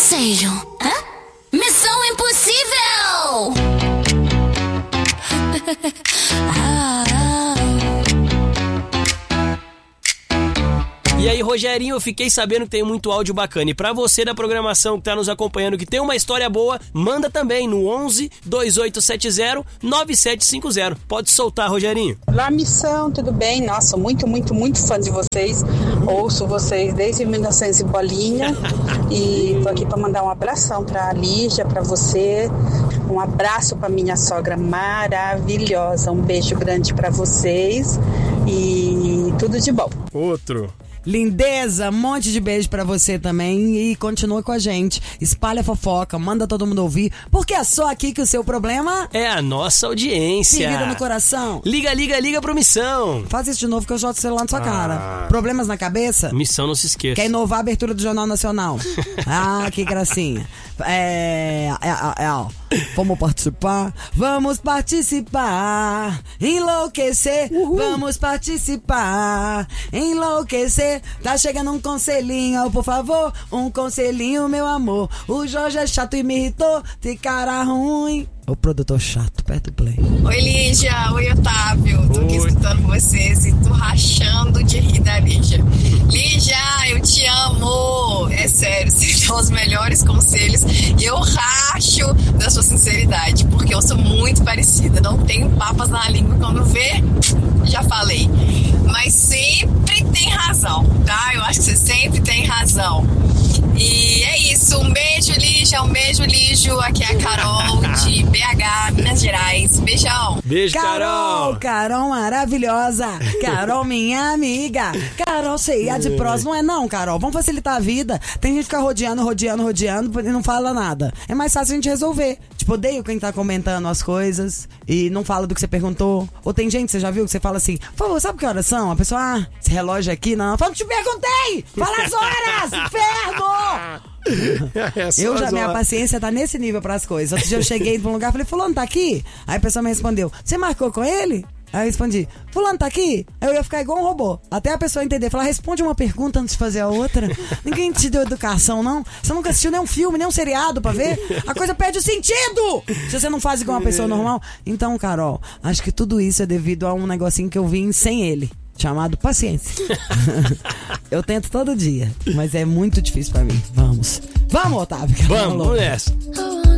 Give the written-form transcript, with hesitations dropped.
seja, Missão Impossível! E aí, Rogerinho, eu fiquei sabendo que tem muito áudio bacana. E pra você da programação que tá nos acompanhando, que tem uma história boa, manda também no 11 2870 9750. Pode soltar, Rogerinho. Olá, Missão, tudo bem? Nossa, muito fã de vocês. Ouço vocês desde 1900 e bolinha. E tô aqui pra mandar um abração pra Lígia, pra você. Um abraço pra minha sogra maravilhosa. Um beijo grande pra vocês. E tudo de bom. Outro. Lindeza, um monte de beijo pra você também e continua com a gente. Espalha a fofoca, manda todo mundo ouvir, porque é só aqui que o seu problema é a nossa audiência. Ferida no coração. Liga pro Missão. Faz isso de novo que eu jogo o celular na sua cara. Problemas na cabeça? Missão, não se esqueça. Quer inovar a abertura do Jornal Nacional. Que gracinha. Vamos participar? Vamos participar. Enlouquecer. Vamos participar. Enlouquecer. Tá chegando um conselhinho, por favor. Um conselhinho, meu amor. O Jorge é chato e me irritou. Tem cara ruim. O produtor chato, perto do play. Oi, Lígia. Oi, Otávio. Tô aqui escutando vocês e tô rachando de rir da Lígia. Lígia, eu te amo. É sério, vocês são os melhores conselhos. E eu racho da sua sinceridade, porque eu sou muito parecida. Não tenho papas na língua. Quando vê, já falei. Mas sempre tem razão, tá? Eu acho que você sempre tem razão. E é isso. Um beijo, Lígia. Um beijo, Lígio. Aqui é a Carol de BH, Minas Gerais. Beijão. Beijo, Carol. Carol maravilhosa. Carol, minha amiga. Carol, cheia de prós. Não é não, Carol. Vamos facilitar a vida. Tem gente que fica rodeando e não fala nada. É mais fácil a gente resolver. Tipo, odeio quem tá comentando as coisas e não fala do que você perguntou. Ou tem gente, você já viu, que você fala assim, por favor, sabe que horas são? A pessoa, esse relógio aqui, não. Fala, te perguntei! Fala as horas! Inferno! Minha paciência tá nesse nível pras coisas. Outro dia eu cheguei pra um lugar e falei, fulano tá aqui? Aí a pessoa me respondeu, você marcou com ele? Aí eu respondi, fulano tá aqui? Aí eu ia ficar igual um robô. Até a pessoa entender, falar, responde uma pergunta antes de fazer a outra. Ninguém te deu educação, não? Você nunca assistiu nenhum filme, nem um seriado pra ver? A coisa perde o sentido se você não faz igual uma pessoa normal. Então, Carol, acho que tudo isso é devido a um negocinho que eu vim sem ele, chamado paciência. Eu tento todo dia, mas é muito difícil pra mim. Vamos, Otávio. Vamos nessa.